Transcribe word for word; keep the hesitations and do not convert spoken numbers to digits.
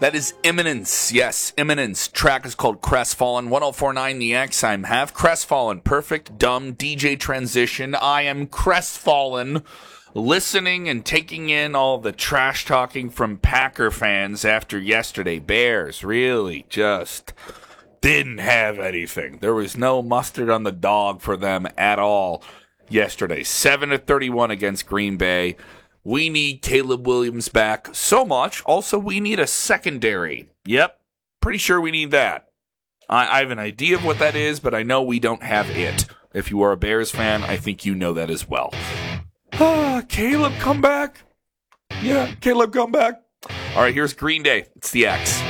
That is Imminence. Yes, Imminence. Track is called Crestfallen. ten forty-nine The X. I'm half crestfallen. Perfect, dumb D J transition. I am crestfallen. Listening and taking in all the trash talking from Packer fans after yesterday. Bears really just didn't have anything. There was no mustard on the dog for them at all yesterday. seven to thirty-one against Green Bay. We need Caleb Williams back so much. Also, we need a secondary. Yep, pretty sure we need that. I, I have an idea of what that is, but I know we don't have it. If you are a Bears fan, I think you know that as well. Ah, Caleb, come back. Yeah, Caleb, come back. All right, here's Green Day. It's the X.